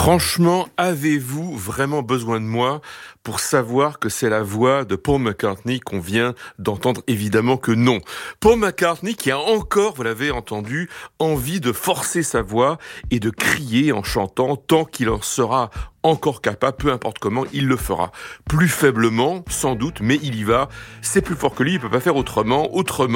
Franchement, avez-vous vraiment besoin de moi pour savoir que c'est la voix de Paul McCartney qu'on vient d'entendre? Évidemment que non. Paul McCartney qui a encore, vous l'avez entendu, envie de forcer sa voix et de crier en chantant tant qu'il en sera encore capable, peu importe comment, il le fera. Plus faiblement, sans doute, mais il y va. C'est plus fort que lui, il peut pas faire autrement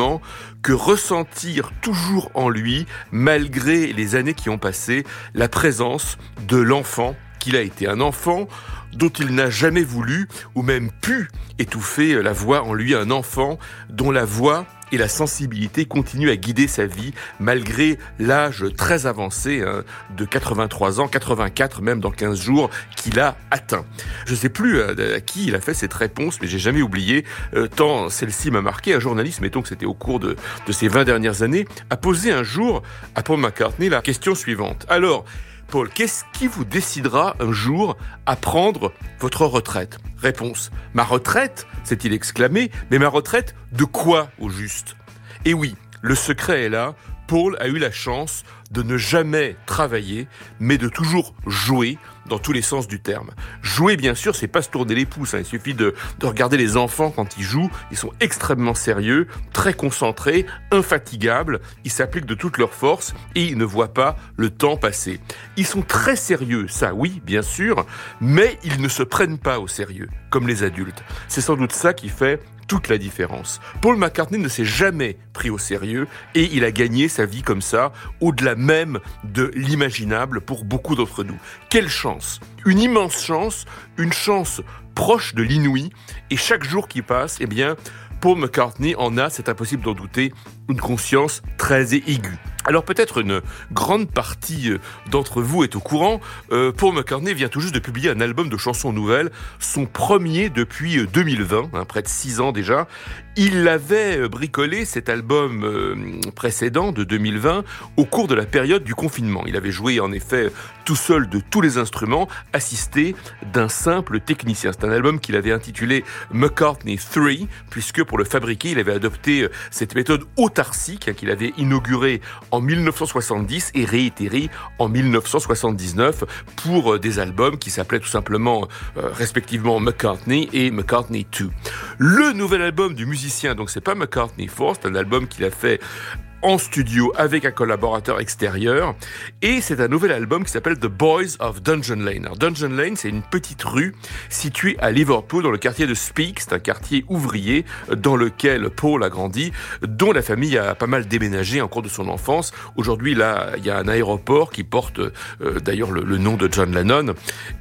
que ressentir toujours en lui, malgré les années qui ont passé, la présence de l'enfant qu'il a été. Un enfant dont il n'a jamais voulu ou même pu étouffer la voix en lui. Un enfant dont la voix et la sensibilité continuent à guider sa vie malgré l'âge très avancé de 83 ans, 84 même dans 15 jours qu'il a atteint. Je ne sais plus à qui il a fait cette réponse, mais j'ai jamais oublié, tant celle-ci m'a marqué. Un journaliste, mettons que c'était au cours de ces 20 dernières années, a posé un jour à Paul McCartney la question suivante. Alors, Paul, qu'est-ce qui vous décidera un jour à prendre votre retraite? Réponse. Ma retraite, s'est-il exclamé, mais ma retraite de quoi au juste? Et oui, le secret est là. Paul a eu la chance de ne jamais travailler, mais de toujours jouer dans tous les sens du terme. Jouer, bien sûr, c'est pas se tourner les pouces. Il suffit de regarder les enfants quand ils jouent. Ils sont extrêmement sérieux, très concentrés, infatigables. Ils s'appliquent de toute leur force et ils ne voient pas le temps passer. Ils sont très sérieux, ça oui, bien sûr, mais ils ne se prennent pas au sérieux, comme les adultes. C'est sans doute ça qui fait toute la différence. Paul McCartney ne s'est jamais pris au sérieux et il a gagné sa vie comme ça, au-delà même de l'imaginable pour beaucoup d'entre nous. Quelle chance! Une immense chance, une chance proche de l'inouï, et chaque jour qui passe, eh bien, Paul McCartney en a, c'est impossible d'en douter, une conscience très aiguë. Alors peut-être une grande partie d'entre vous est au courant, Paul McCartney vient tout juste de publier un album de chansons nouvelles, son premier depuis 2020, près de 6 ans déjà. Il avait bricolé cet album précédent de 2020 au cours de la période du confinement. Il avait joué en effet tout seul de tous les instruments, assisté d'un simple technicien. C'est un album qu'il avait intitulé McCartney 3, puisque pour le fabriquer, il avait adopté cette méthode autarcique qu'il avait inaugurée en 1970 et réitérée en 1979 pour des albums qui s'appelaient tout simplement respectivement McCartney et McCartney 2. Le nouvel album du musicien, donc c'est pas McCartney 4, c'est un album qu'il a fait en studio avec un collaborateur extérieur, et c'est un nouvel album qui s'appelle The Boys of Dungeon Lane. Alors, Dungeon Lane, c'est une petite rue située à Liverpool dans le quartier de Speke. C'est un quartier ouvrier dans lequel Paul a grandi, dont la famille a pas mal déménagé en cours de son enfance. Aujourd'hui, là, il y a un aéroport qui porte d'ailleurs le nom de John Lennon,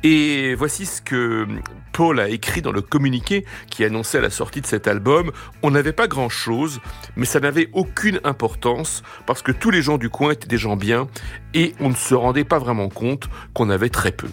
et voici ce que Paul a écrit dans le communiqué qui annonçait la sortie de cet album. On n'avait pas grand-chose, mais ça n'avait aucune importance parce que tous les gens du coin étaient des gens bien et on ne se rendait pas vraiment compte qu'on avait très peu.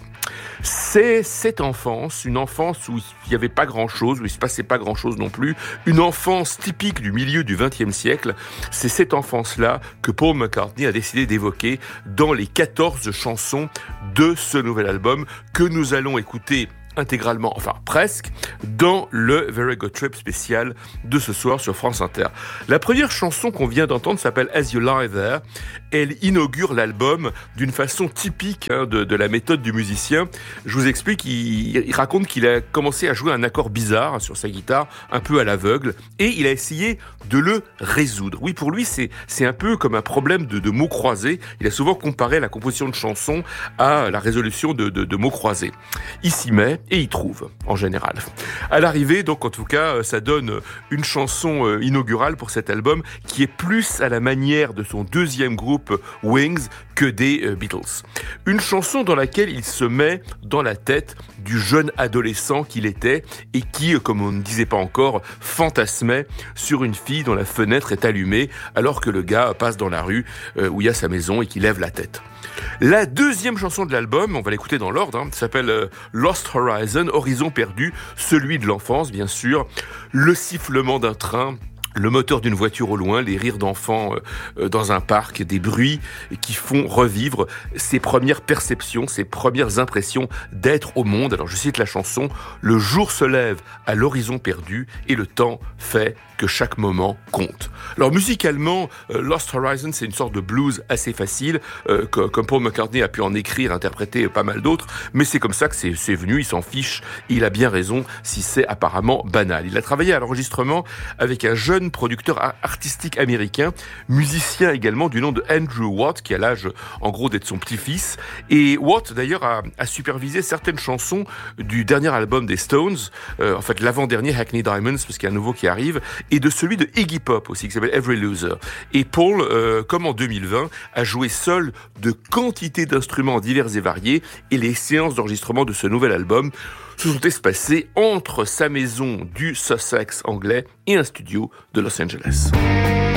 C'est cette enfance, une enfance où il n'y avait pas grand-chose, où il ne se passait pas grand-chose non plus, une enfance typique du milieu du XXe siècle. C'est cette enfance-là que Paul McCartney a décidé d'évoquer dans les 14 chansons de ce nouvel album que nous allons écouter intégralement, enfin presque, dans le Very Good Trip spécial de ce soir sur France Inter. La première chanson qu'on vient d'entendre s'appelle As You Lie There. Elle inaugure l'album d'une façon typique de la méthode du musicien. Je vous explique, il raconte qu'il a commencé à jouer un accord bizarre sur sa guitare, un peu à l'aveugle, et il a essayé de le résoudre. Oui, pour lui, c'est un peu comme un problème de mots croisés. Il a souvent comparé la composition de chansons à la résolution de mots croisés. Il s'y met, et il trouve, en général. À l'arrivée, donc, en tout cas, ça donne une chanson inaugurale pour cet album qui est plus à la manière de son deuxième groupe Wings que des Beatles. Une chanson dans laquelle il se met dans la tête du jeune adolescent qu'il était et qui, comme on ne disait pas encore, fantasmait sur une fille dont la fenêtre est allumée alors que le gars passe dans la rue où il y a sa maison et qu'il lève la tête. La deuxième chanson de l'album, on va l'écouter dans l'ordre, s'appelle Lost Horizon, Horizon perdu, celui de l'enfance bien sûr, le sifflement d'un train Le moteur d'une voiture au loin, les rires d'enfants dans un parc, des bruits qui font revivre ses premières perceptions, ses premières impressions d'être au monde. Alors je cite la chanson, « Le jour se lève à l'horizon perdu et le temps fait que chaque moment compte ». Alors musicalement, Lost Horizon, c'est une sorte de blues assez facile, comme Paul McCartney a pu en écrire, interpréter pas mal d'autres, mais c'est comme ça que c'est venu, il s'en fiche, il a bien raison si c'est apparemment banal. Il a travaillé à l'enregistrement avec un jeune producteur artistique américain, musicien également du nom de Andrew Watt, qui a l'âge en gros d'être son petit-fils. Et Watt d'ailleurs a supervisé certaines chansons du dernier album des Stones, en fait l'avant-dernier Hackney Diamonds, parce qu'il y a un nouveau qui arrive, et de celui de Iggy Pop aussi, qui s'appelle Every Loser. Et Paul, comme en 2020, a joué seul de quantité d'instruments divers et variés, et les séances d'enregistrement de ce nouvel album se sont espacées entre sa maison du Sussex anglais et un studio de Los Angeles.